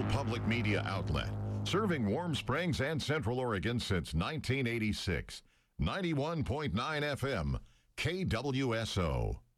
public media outlet, serving Warm Springs and Central Oregon since 1986. 91.9 FM, KWSO.